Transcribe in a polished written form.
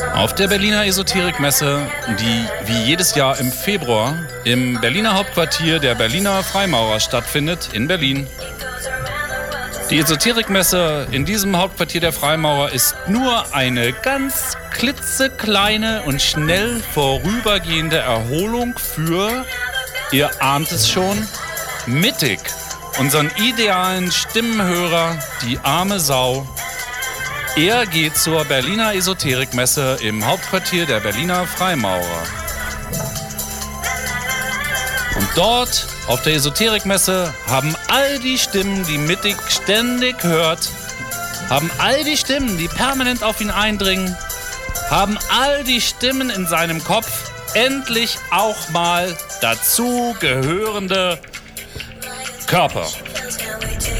Auf der Berliner Esoterikmesse, die wie jedes Jahr im Februar im Berliner Hauptquartier der Berliner Freimaurer stattfindet, in Berlin. Die Esoterikmesse in diesem Hauptquartier der Freimaurer ist nur eine ganz klitzekleine und schnell vorübergehende Erholung für, ihr ahnt es schon, Mittig, unseren idealen Stimmenhörer, die arme Sau. Er geht zur Berliner Esoterikmesse im Hauptquartier der Berliner Freimaurer. Und dort, auf der Esoterikmesse, haben all die Stimmen, die Mittig ständig hört, haben all die Stimmen, die permanent auf ihn eindringen, haben all die Stimmen in seinem Kopf endlich auch mal dazu gehörende Körper.